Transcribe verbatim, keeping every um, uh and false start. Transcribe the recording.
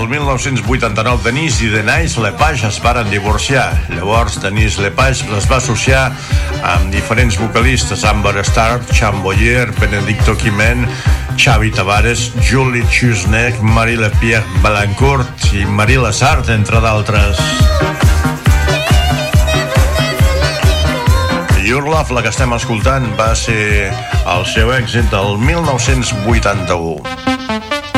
mil nou-cents vuitanta-nou, Denise i Denise Lepage es varen divorciar. Llavors, Denise Lepage es va associar amb diferents vocalistes: Amber Starr, Chan Boyer, Benedicto Quimen, Xavi Tavares, Julie Chusnek, Marie-Pierre Belancourt i Marie Lassard, entre d'altres. Your Love, la que estem escoltant, va ser el seu èxit del mil nou-cents vuitanta-u.